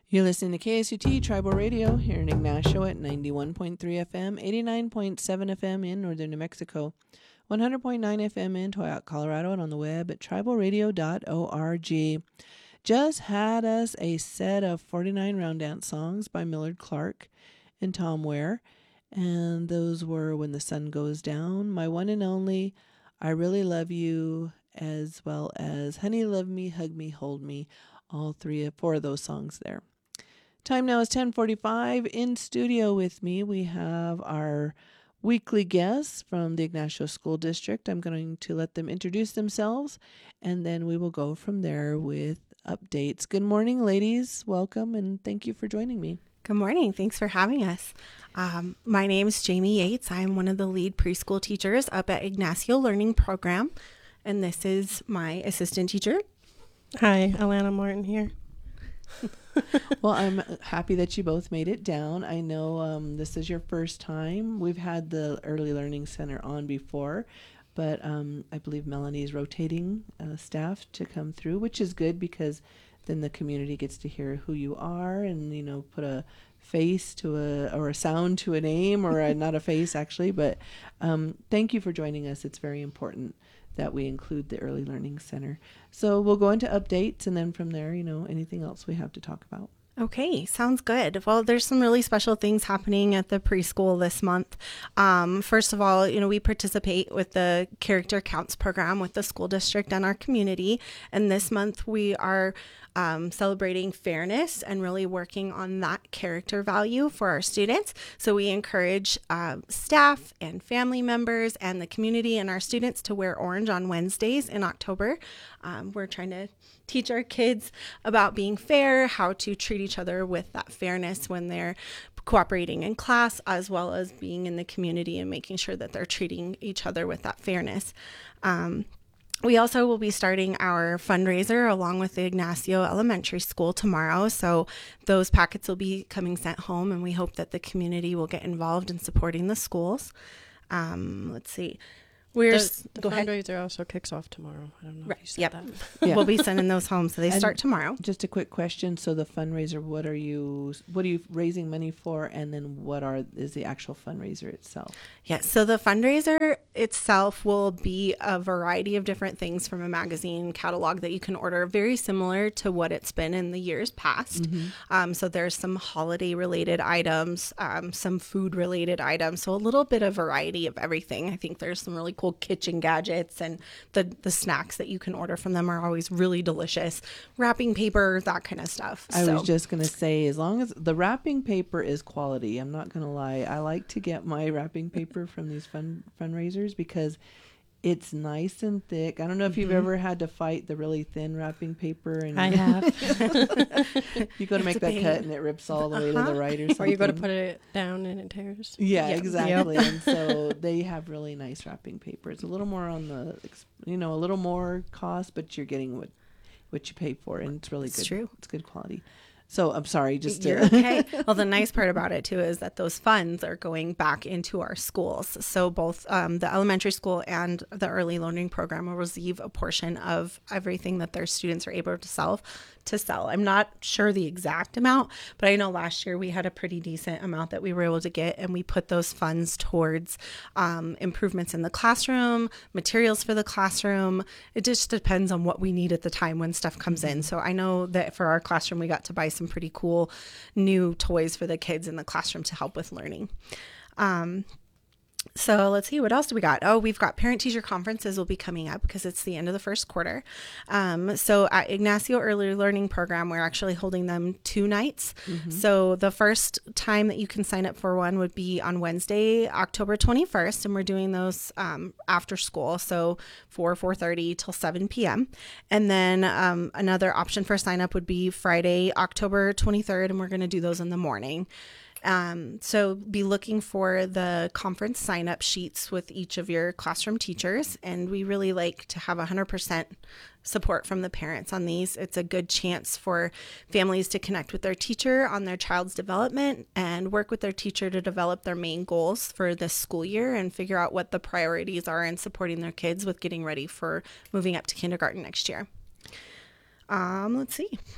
You're listening to KSUT Tribal Radio here in Ignacio at 91.3 FM, 89.7 FM in northern New Mexico, 100.9 FM in Toyac, Colorado, and on the web at tribalradio.org. Just had us a set of 49 round dance songs by Millard Clark and Tom Ware, and those were When the Sun Goes Down, My One and Only, I Really Love You, as well as Honey Love Me, Hug Me, Hold Me, all four of those songs there. Time now is 10:45. In studio with me, we have our weekly guests from the Ignacio School District. I'm going to let them introduce themselves, and then we will go from there with updates. Good morning, ladies. Welcome, and thank you for joining me. Good morning. Thanks for having us. My name is Jamie Yates. I'm one of the lead preschool teachers up at Ignacio Learning Program, and this is my assistant teacher. Hi, Alana Martin here. Well, I'm happy that you both made it down. I know this is your first time. We've had the Early Learning Center on before, but I believe Melanie's rotating staff to come through, which is good because then the community gets to hear who you are and, you know, put a face to a sound to a name or not a face actually, but thank you for joining us. It's very important that we include the Early Learning Center. So we'll go into updates, and then from there, you know, anything else we have to talk about. Okay, sounds good. Well, there's some really special things happening at the preschool this month. First of all, you know, we participate with the Character Counts program with the school district and our community. And this month we are celebrating fairness and really working on that character value for our students. So we encourage staff and family members and the community and our students to wear orange on Wednesdays in October. We're trying to teach our kids about being fair, how to treat each other with that fairness when they're cooperating in class, as well as being in the community and making sure that they're treating each other with that fairness. We also will be starting our fundraiser along with the Ignacio Elementary School tomorrow. So those packets will be coming sent home, and we hope that the community will get involved in supporting the schools. Let's see. The fundraiser also kicks off tomorrow. I don't know if you said that. Yeah. We'll be sending those home, so they start tomorrow. Just a quick question. So the fundraiser, what are you raising money for, and then is the actual fundraiser itself? Yeah, so the fundraiser itself will be a variety of different things from a magazine catalog that you can order, very similar to what it's been in the years past. Mm-hmm. So there's some holiday related items, some food related items, so a little bit of variety of everything. I think there's some really cool kitchen gadgets, and the snacks that you can order from them are always really delicious. Wrapping paper, that kind of stuff. I was just going to say, as long as the wrapping paper is quality, I'm not going to lie. I like to get my wrapping paper from these fundraisers because it's nice and thick. I don't know if you've ever had to fight the really thin wrapping paper. And I have. You go to make that cut and it rips all the way to the right or something. Or you go to put it down and it tears. Yeah, exactly. Yep. And so they have really nice wrapping paper. It's a little more on the, a little more cost, but you're getting what you pay for, and it's really good. It's true. It's good quality. So I'm sorry, You're okay. Well, the nice part about it too is that those funds are going back into our schools. So both the elementary school and the early learning program will receive a portion of everything that their students are able to sell. I'm not sure the exact amount, but I know last year we had a pretty decent amount that we were able to get, and we put those funds towards improvements in the classroom, materials for the classroom. It just depends on what we need at the time when stuff comes in. So I know that for our classroom, we got to buy some pretty cool new toys for the kids in the classroom to help with learning. So let's see, what else do we got? Oh, we've got parent-teacher conferences will be coming up because it's the end of the first quarter. So at Ignacio Early Learning Program, we're actually holding them 2 nights. Mm-hmm. So the first time that you can sign up for one would be on Wednesday, October 21st, and we're doing those after school, so 4:30 till 7 p.m. And then another option for sign up would be Friday, October 23rd, and we're going to do those in the morning. So be looking for the conference sign-up sheets with each of your classroom teachers. And we really like to have 100% support from the parents on these. It's a good chance for families to connect with their teacher on their child's development and work with their teacher to develop their main goals for this school year and figure out what the priorities are in supporting their kids with getting ready for moving up to kindergarten next year. Let's see.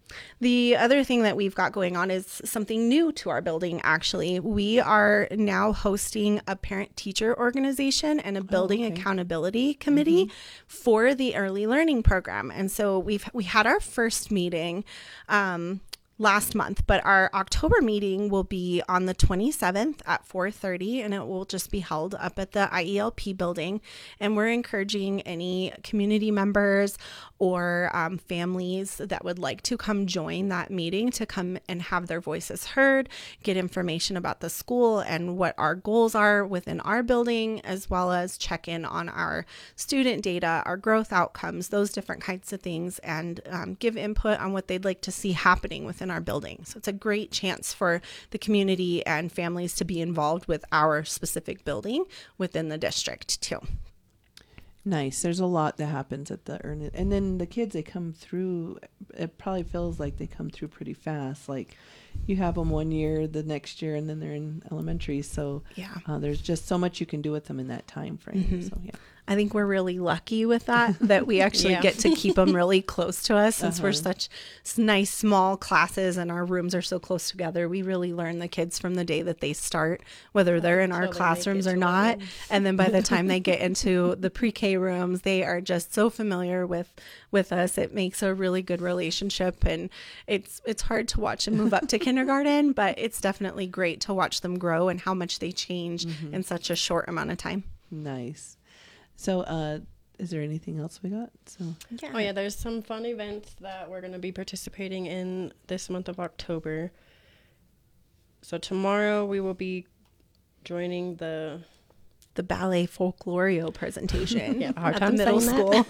The other thing that we've got going on is something new to our building, actually. We are now hosting a parent-teacher organization and a building accountability committee for the early learning program. And so we had our first meeting last month, but our October meeting will be on the 27th at 4:30, and it will just be held up at the IELP building. And we're encouraging any community members or families that would like to come join that meeting to come and have their voices heard, get information about the school and what our goals are within our building, as well as check in on our student data, our growth outcomes, those different kinds of things, and give input on what they'd like to see happening within our building. So it's a great chance for the community and families to be involved with our specific building within the district too. Nice. There's a lot that happens at the Earn It. And then the kids, they come through, it probably feels like they come through pretty fast. Like you have them one year, the next year, and then they're in elementary. So there's just so much you can do with them in that time frame. So I think we're really lucky with that we actually get to keep them really close to us since we're such nice small classes and our rooms are so close together. We really learn the kids from the day that they start, whether they're in our classrooms or not. And then by the time they get into the pre-K rooms, they are just so familiar with us. It makes a really good relationship, and it's hard to watch them move up to kindergarten, but it's definitely great to watch them grow and how much they change in such a short amount of time. Nice. So, is there anything else we got? There's some fun events that we're going to be participating in this month of October. So tomorrow we will be joining the ballet folklorio presentation at the middle school.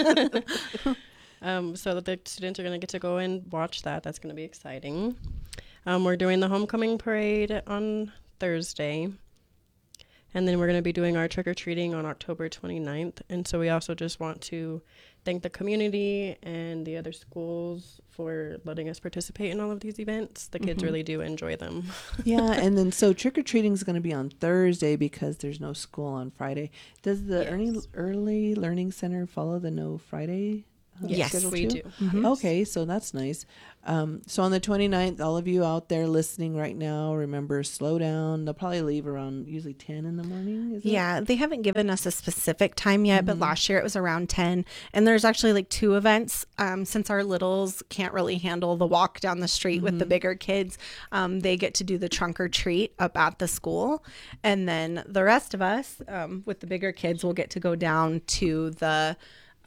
So the students are going to get to go and watch that. That's going to be exciting. We're doing the homecoming parade on Thursday. And then we're going to be doing our trick-or-treating on October 29th. And so we also just want to thank the community and the other schools for letting us participate in all of these events. The kids really do enjoy them. Yeah, and then so trick-or-treating is going to be on Thursday because there's no school on Friday. Does the Early Learning Center follow the No Friday yes, we do. Okay, so that's nice. So on the 29th, all of you out there listening right now, remember, slow down. They'll probably leave around usually 10 in the morning. Is it? They haven't given us a specific time yet, but last year it was around 10. And there's actually like 2 events. Since our littles can't really handle the walk down the street with the bigger kids, they get to do the trunk or treat up at the school. And then the rest of us with the bigger kids will get to go down to the...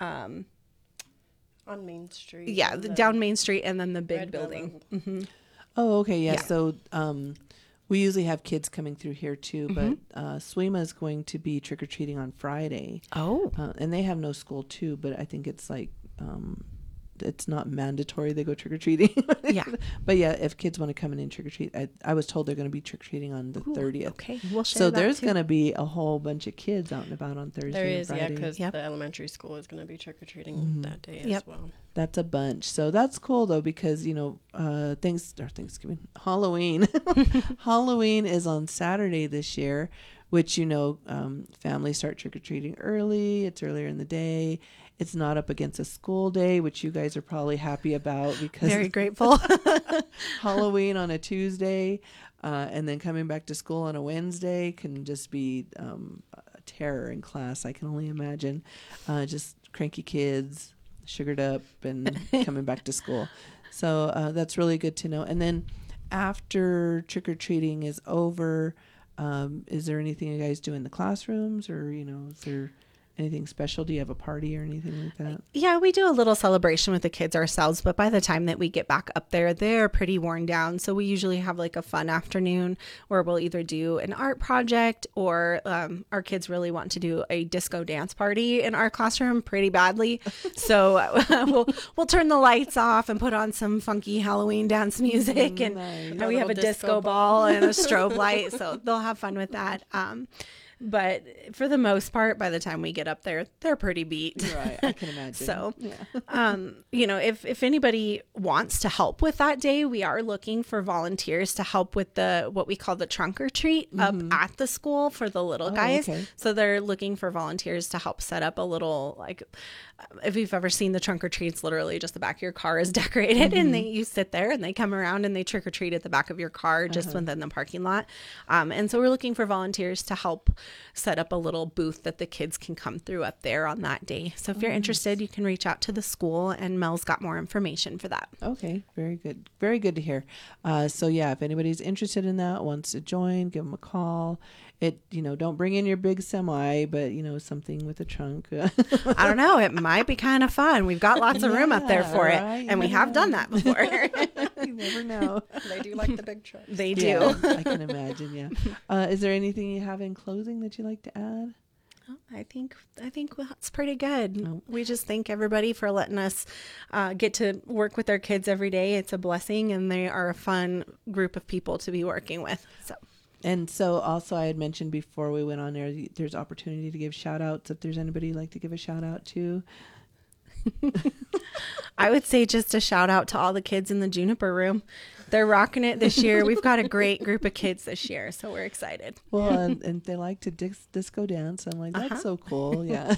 on Main Street. Yeah, down Main Street and then the big building. Oh, okay. Yeah. So we usually have kids coming through here too, but SWEMA is going to be trick-or-treating on Friday. Oh. And they have no school too, but I think it's like it's not mandatory they go trick-or-treating. But yeah, if kids want to come in and trick-or-treat, I was told they're going to be trick-or-treating on the 30th. Okay, we'll share so that there's too. going to be a whole bunch of kids out and about on Thursday. There is, and Friday. because the elementary school is going to be trick-or-treating that day as well. That's a bunch. So that's cool though, because Thanksgiving, Halloween. Halloween is on Saturday this year, which families start trick-or-treating early. It's earlier in the day. It's not up against a school day, which you guys are probably happy about because very grateful. Halloween on a Tuesday, and then coming back to school on a Wednesday can just be a terror in class. I can only imagine. Just cranky kids, sugared up, and coming back to school. So that's really good to know. And then after trick-or-treating is over, is there anything you guys do in the classrooms, or is there anything special? Do you have a party or anything like that? Yeah, we do a little celebration with the kids ourselves, but by the time that we get back up there, they're pretty worn down. So we usually have like a fun afternoon where we'll either do an art project or our kids really want to do a disco dance party in our classroom pretty badly. So we'll turn the lights off and put on some funky Halloween dance music, and we have a disco ball and a strobe light. So they'll have fun with that. But for the most part, by the time we get up there, they're pretty beat. Right, I can imagine. So, if anybody wants to help with that day, we are looking for volunteers to help with what we call the trunk or treat up at the school for the little guys. Okay. So they're looking for volunteers to help set up a little, like, if you've ever seen the trunk or treats, literally just the back of your car is decorated and you sit there and they come around and they trick or treat at the back of your car just within the parking lot. And so we're looking for volunteers to help set up a little booth that the kids can come through up there on that day. So if you're interested, you can reach out to the school, and Mel's got more information for that. Okay, very good. Very good to hear. So yeah, if anybody's interested in that, wants to join, give them a call. Don't bring in your big semi, but something with a trunk. I don't know. It might be kind of fun. We've got lots of room up there for right, it. And we have done that before. You never know. They do like the big truck. They do. Yeah, I can imagine. Yeah. Is there anything you have in closing that you'd like to add? I think that's pretty good. Oh. We just thank everybody for letting us get to work with our kids every day. It's a blessing, and they are a fun group of people to be working with. And so also I had mentioned before we went on there, there's opportunity to give shout outs if there's anybody you'd like to give a shout out to. I would say just a shout out to all the kids in the Juniper Room. They're rocking it this year. We've got a great group of kids this year, so we're excited. Well, and they like to disco dance. I'm like, that's so cool. Yeah.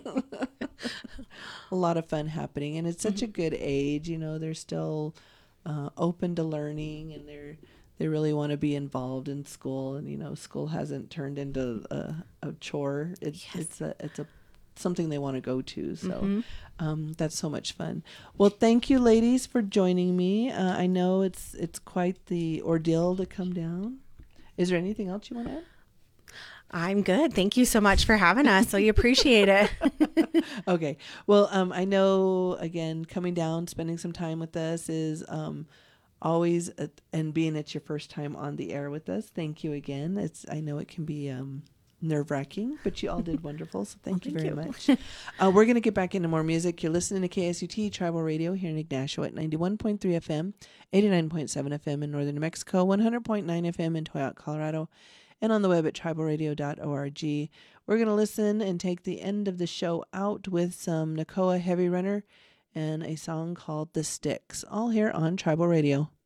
A lot of fun happening. And it's such a good age. They're still open to learning, and they really want to be involved in school. And, school hasn't turned into a chore. It's a something they want to go to. So that's so much fun. Well, thank you, ladies, for joining me. I know it's quite the ordeal to come down. Is there anything else you want to add? I'm good. Thank you so much for having us. We appreciate it. Okay. Well, I know, again, coming down, spending some time with us is always, and being it's your first time on the air with us. Thank you again. I know it can be nerve-wracking, but you all did wonderful, so thank you very much. We're going to get back into more music. You're listening to KSUT Tribal Radio here in Ignacio at 91.3 FM, 89.7 FM in northern New Mexico, 100.9 FM in Toyac, Colorado, and on the web at tribalradio.org. We're going to listen and take the end of the show out with some Nakoa Heavy Runner and a song called The Sticks, all here on Tribal Radio.